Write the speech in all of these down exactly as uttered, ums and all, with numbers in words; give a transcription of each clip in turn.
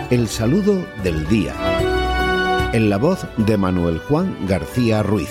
El saludo del día. En la voz de Manuel Juan García Ruiz.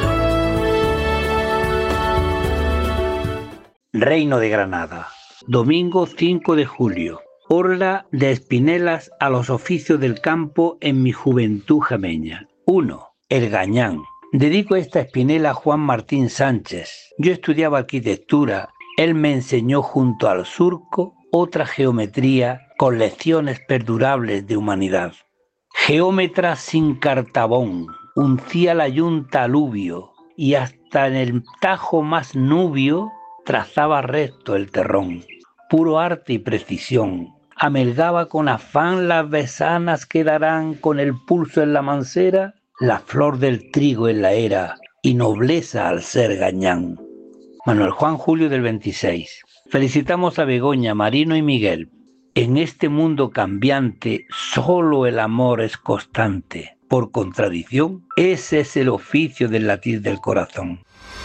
Reino de Granada, domingo cinco de julio. Orla de espinelas a los oficios del campo en mi juventud jameña. uno. El gañán. Dedico esta espinela a Juan Martín Sánchez. Yo estudiaba arquitectura. Él me enseñó junto al surco otra geometría con lecciones perdurables de humanidad. Geómetra sin cartabón, uncía la yunta aluvio y hasta en el tajo más nubio trazaba recto el terrón. Puro arte y precisión. Amelgaba con afán las besanas que darán con el pulso en la mancera, la flor del trigo en la era y nobleza al ser gañán. Manuel Juan Julio del veintiséis. Felicitamos a Begoña, Marino y Miguel. En este mundo cambiante, solo el amor es constante. Por contradicción, ese es el oficio del latir del corazón.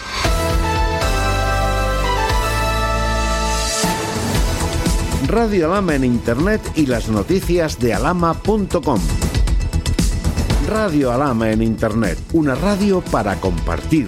Radio Alhama en Internet y las noticias de alhama punto com. Radio Alhama en Internet, una radio para compartir.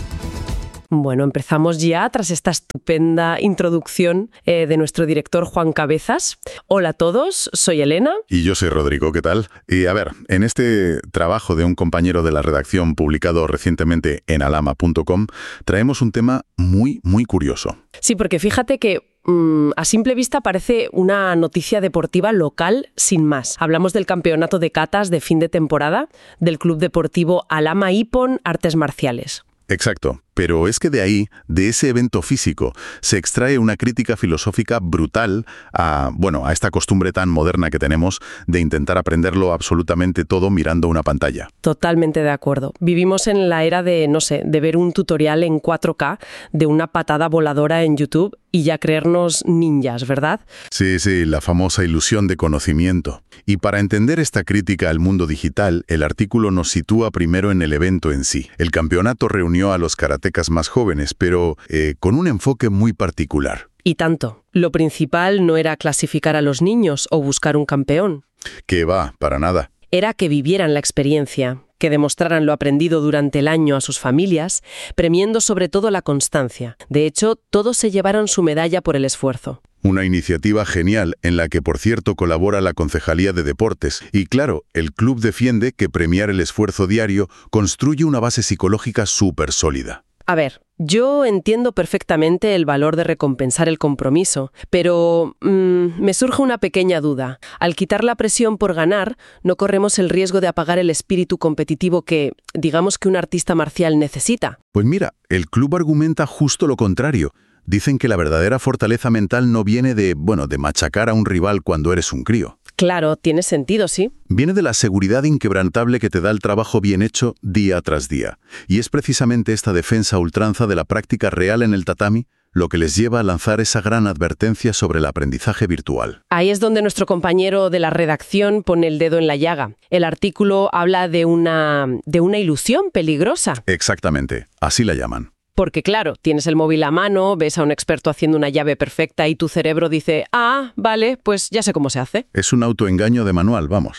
Bueno, empezamos ya tras esta estupenda introducción eh, de nuestro director Juan Cabezas. Hola a todos, soy Elena. Y yo soy Rodrigo, ¿qué tal? Y a ver, en este trabajo de un compañero de la redacción publicado recientemente en alhama punto com, traemos un tema muy, muy curioso. Sí, porque fíjate que mmm, a simple vista parece una noticia deportiva local sin más. Hablamos del campeonato de catas de fin de temporada del Club Deportivo Alhama Ipon Artes Marciales. Exacto, pero es que de ahí, de ese evento físico, se extrae una crítica filosófica brutal a, bueno, a esta costumbre tan moderna que tenemos de intentar aprenderlo absolutamente todo mirando una pantalla. Totalmente de acuerdo. Vivimos en la era de, no sé, de ver un tutorial en cuatro K de una patada voladora en YouTube y ya creernos ninjas, ¿verdad? Sí, sí, la famosa ilusión de conocimiento. Y para entender esta crítica al mundo digital, el artículo nos sitúa primero en el evento en sí. El campeonato reunió a los karatecas más jóvenes, pero eh, con un enfoque muy particular. Y tanto. Lo principal no era clasificar a los niños o buscar un campeón. Que va, para nada. Era que vivieran la experiencia, que demostraran lo aprendido durante el año a sus familias, premiando sobre todo la constancia. De hecho, todos se llevaron su medalla por el esfuerzo. Una iniciativa genial en la que, por cierto, colabora la Concejalía de Deportes. Y claro, el club defiende que premiar el esfuerzo diario construye una base psicológica súper sólida. A ver, yo entiendo perfectamente el valor de recompensar el compromiso, pero mmm, me surge una pequeña duda. Al quitar la presión por ganar, no corremos el riesgo de apagar el espíritu competitivo que, digamos que un artista marcial necesita. Pues mira, el club argumenta justo lo contrario. Dicen que la verdadera fortaleza mental no viene de, bueno, de machacar a un rival cuando eres un crío. Claro, tiene sentido, sí. Viene de la seguridad inquebrantable que te da el trabajo bien hecho día tras día. Y es precisamente esta defensa a ultranza de la práctica real en el tatami lo que les lleva a lanzar esa gran advertencia sobre el aprendizaje virtual. Ahí es donde nuestro compañero de la redacción pone el dedo en la llaga. El artículo habla de una, de una ilusión peligrosa. Exactamente, así la llaman. Porque claro, tienes el móvil a mano, ves a un experto haciendo una llave perfecta y tu cerebro dice, ah, vale, pues ya sé cómo se hace. Es un autoengaño de manual, vamos.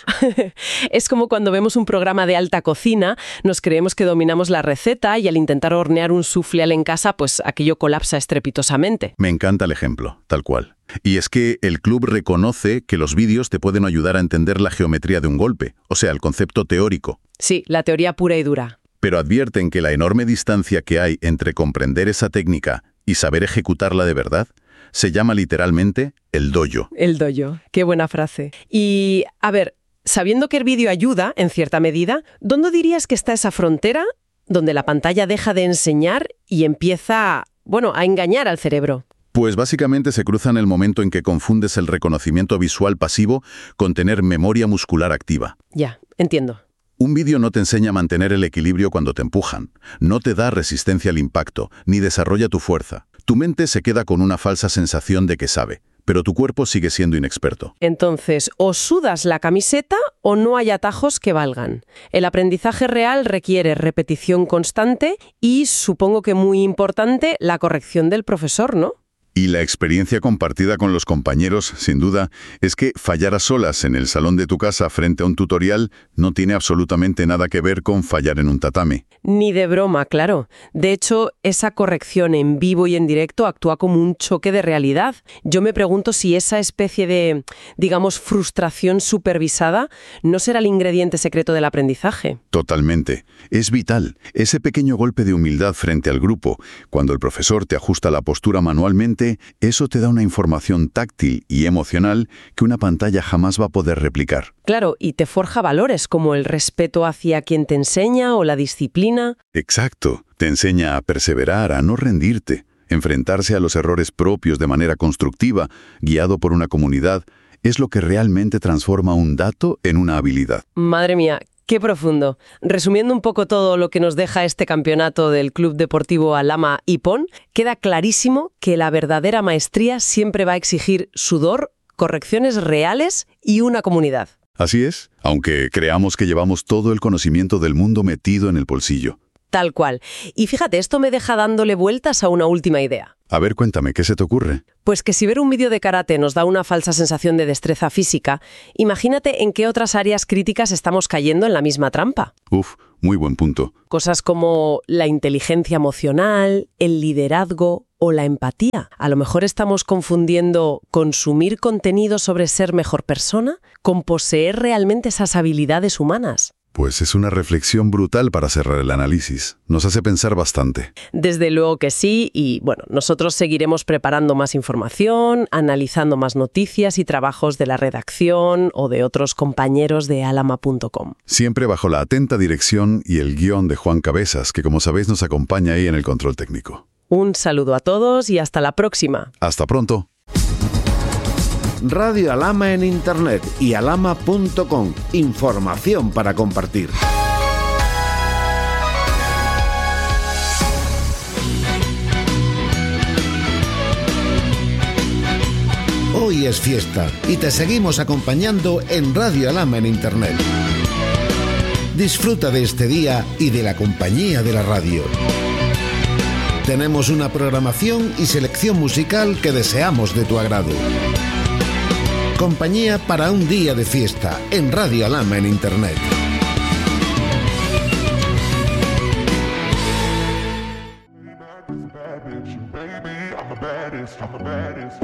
Es como cuando vemos un programa de alta cocina, nos creemos que dominamos la receta y al intentar hornear un soufflé en casa, pues aquello colapsa estrepitosamente. Me encanta el ejemplo, tal cual. Y es que el club reconoce que los vídeos te pueden ayudar a entender la geometría de un golpe, o sea, el concepto teórico. Sí, la teoría pura y dura. Pero advierten que la enorme distancia que hay entre comprender esa técnica y saber ejecutarla de verdad se llama literalmente el dojo. El dojo, qué buena frase. Y, a ver, sabiendo que el vídeo ayuda, en cierta medida, ¿dónde dirías que está esa frontera donde la pantalla deja de enseñar y empieza, bueno, a engañar al cerebro? Pues básicamente se cruza en el momento en que confundes el reconocimiento visual pasivo con tener memoria muscular activa. Ya, entiendo. Un vídeo no te enseña a mantener el equilibrio cuando te empujan, no te da resistencia al impacto, ni desarrolla tu fuerza. Tu mente se queda con una falsa sensación de que sabe, pero tu cuerpo sigue siendo inexperto. Entonces, o sudas la camiseta o no hay atajos que valgan. El aprendizaje real requiere repetición constante y, supongo que muy importante, la corrección del profesor, ¿no? Y la experiencia compartida con los compañeros, sin duda, es que fallar a solas en el salón de tu casa frente a un tutorial no tiene absolutamente nada que ver con fallar en un tatame. Ni de broma, claro. De hecho, esa corrección en vivo y en directo actúa como un choque de realidad. Yo me pregunto si esa especie de, digamos, frustración supervisada no será el ingrediente secreto del aprendizaje. Totalmente. Es vital. Ese pequeño golpe de humildad frente al grupo, cuando el profesor te ajusta la postura manualmente, eso te da una información táctil y emocional que una pantalla jamás va a poder replicar. Claro, y te forja valores como el respeto hacia quien te enseña o la disciplina. Exacto. Te enseña a perseverar, a no rendirte, enfrentarse a los errores propios de manera constructiva, guiado por una comunidad, es lo que realmente transforma un dato en una habilidad. Madre mía, qué profundo. Resumiendo un poco todo lo que nos deja este campeonato del Club Deportivo Alhama Ippon, queda clarísimo que la verdadera maestría siempre va a exigir sudor, correcciones reales y una comunidad. Así es, aunque creamos que llevamos todo el conocimiento del mundo metido en el bolsillo. Tal cual. Y fíjate, esto me deja dándole vueltas a una última idea. A ver, cuéntame, ¿qué se te ocurre? Pues que si ver un vídeo de karate nos da una falsa sensación de destreza física, imagínate en qué otras áreas críticas estamos cayendo en la misma trampa. Uf, muy buen punto. Cosas como la inteligencia emocional, el liderazgo o la empatía. A lo mejor estamos confundiendo consumir contenido sobre ser mejor persona con poseer realmente esas habilidades humanas. Pues es una reflexión brutal para cerrar el análisis. Nos hace pensar bastante. Desde luego que sí, y bueno, nosotros seguiremos preparando más información, analizando más noticias y trabajos de la redacción o de otros compañeros de alhama punto com. Siempre bajo la atenta dirección y el guión de Juan Cabezas, que como sabéis nos acompaña ahí en el control técnico. Un saludo a todos y hasta la próxima. Hasta pronto. Radio Alhama en Internet y alhama punto com. Información para compartir. Hoy es fiesta y te seguimos acompañando en Radio Alhama en Internet. Disfruta de este día y de la compañía de la radio. Tenemos una programación y selección musical que deseamos de tu agrado. Compañía para un día de fiesta en Radio Alhama en Internet. Baby, I'm a baddest, I'm a